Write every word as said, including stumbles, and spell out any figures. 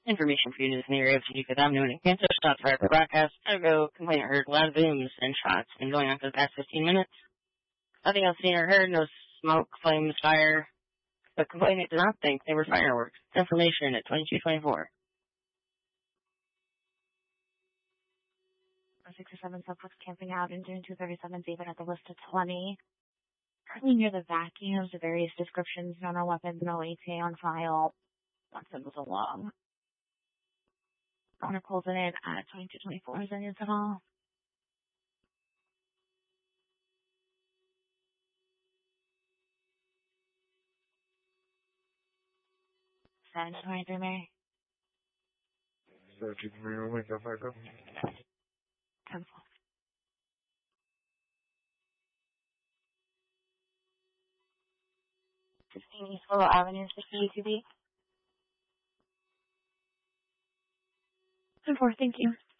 Information for you in the area of Topeka Dam, known as Kansas. Shots fired for broadcast. Ergo, complainant heard loud booms and shots. Been going on for the past fifteen minutes. Nothing else seen or heard. No smoke, flames, fire. The complainant did not think they were fireworks. Information at twenty-two twenty-four. sixty-seven subjects camping out in June two thirty-seven, David at the list of twenty. Currently near the vacuums, the various descriptions, no no weapons, no A T A on file. One symbols along. Owner pulls it in at twenty-two twenty-four. Is any of it all? seven twenty-three, Mary. seven twenty-three, Mary, wake up, wake up. ten fifteen East Willow Avenue, sixty-two B. ten four, thank you.